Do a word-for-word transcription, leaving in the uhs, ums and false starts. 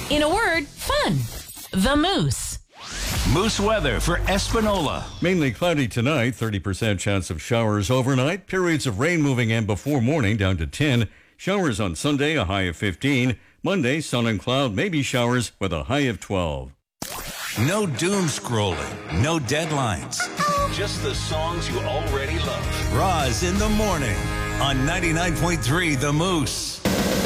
In a word, fun. The Moose. Moose weather for Espanola. Mainly cloudy tonight, thirty percent chance of showers overnight. Periods of rain moving in before morning down to ten. Showers on Sunday, a high of fifteen. Monday, sun and cloud, maybe showers with a high of twelve. No doom scrolling, no deadlines. Just the songs you already love. Roz in the morning on ninety-nine point three The Moose.